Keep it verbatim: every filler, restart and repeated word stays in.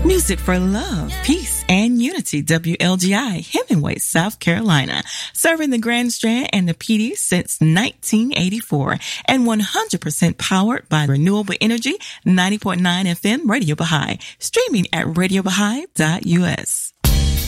Music for love, peace, and unity. W L G I, Hemingway, South Carolina. Serving the Grand Strand and the P D since nineteen eighty-four. And one hundred percent powered by renewable energy. ninety point nine F M, Radio Baha'i. Streaming at radio baha'i dot U S.